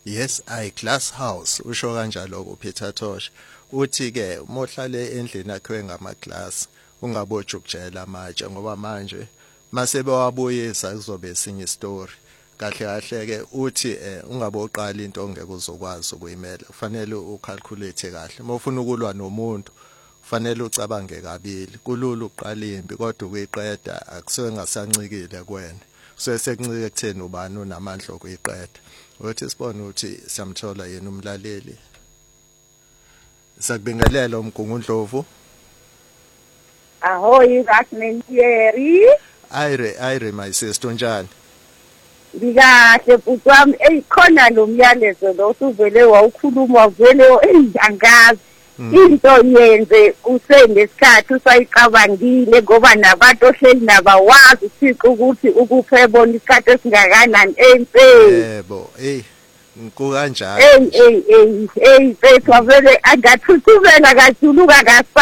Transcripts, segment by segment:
Yes, Glass House usho kanjalo kuPeter Tosh. Uthi ke mohlale endlini akhiwe ngamaglass ungabojukjela amatshe ngoba manje mase bewabuyisa kuzobe esinye istory. Kahle kahle ke uthi ungaboqala into ongeke uzokwazi ukuyimela. Kufanele ucalculate kahle. Mawufuna ukulwa nomuntu kufanele ucabange kabili. Kulula uqala impi kodwa ukuyiqeda akusuke ngasancikile kuwena. Sekuncike ekutheni ubani unamandla okuyiqeda. Uthi sibone ukuthi siyamthola yena umlaleli. Sakubingelela uMgungundlovu. Ahoy Rasmentieri. Ayre my sister njani? Ngikahle bhuti wami khona lo myalezo lo usuvele wawukhuluma vele angazi into yenze usenesikhathi usayicabangile ngoba nabantu ohleli nabawazi uthixo ukuthi ukuphe ebona isikhathi esingakanani yebo kanjani bethu vele angathuthumela kajuluka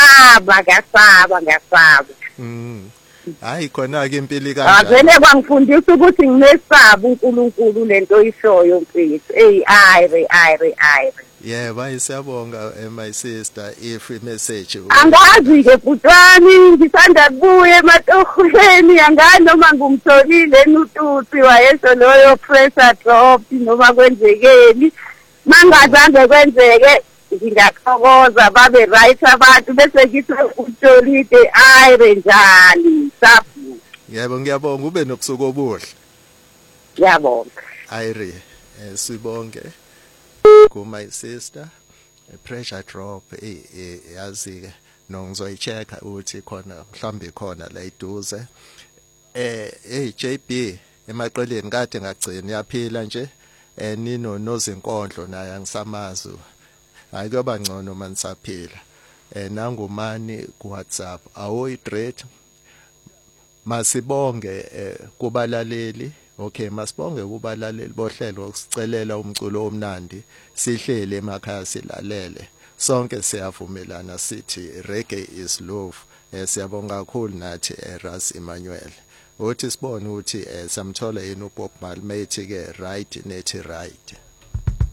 ngasaba hayi khona ke impilo kanjani vele kwangifundisa ukuthi ngimesaba uNkulunkulu lento ishoyo mfethu ayre yebo siyabonga my sister if message angazi ke butwani ngisanda kubuye ematohweni angani noma ngumtholile eNututsi wayesho loyo pressure drop noma kwenzekeni mangazange kwenzeke ngingakhokoza babe right abantu bese ngithi utholide ayre njani safu yebo ngiyabonga ube nobusuku obuhle ngiyabonga ayre sibonge my sister a pressure drop yazi ke no ngizoyichecka ukuthi khona mhlambe khona la iduze JB emaqeleni kade ngagcina yaphila nje nino nozinkondlo naye angisamazi hayi kuba ngcono manisaphila nangumani ku WhatsApp awoyidread masibonge kubalaleli. Okay, masibonge kubalaleli bohlelo ukusicelela umculo omnandi sihlele emakhaya silalele sonke siyavumelana sithi reggae is love. Siyabonga kakhulu nathi Ras Emmanuel uthi sibone ukuthi samthola yena uBob Marley methi ke right nethi right.